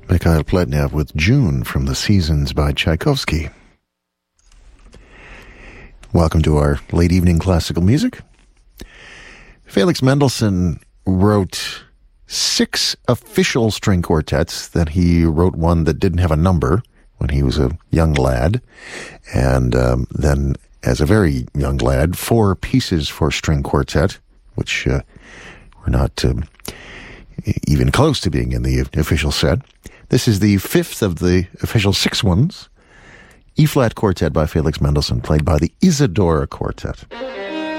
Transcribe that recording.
Mikhail Pletnev with June from The Seasons by Tchaikovsky. Welcome to our late evening classical music. Felix Mendelssohn wrote 6 official string quartets. Then he wrote one that didn't have a number when he was a young lad. And then, as a very young lad, 4 pieces for string quartet, which were not even close to being in the official set. This is the 5th of the official 6 ones. E-flat Quartet by Felix Mendelssohn, played by the Isadora Quartet.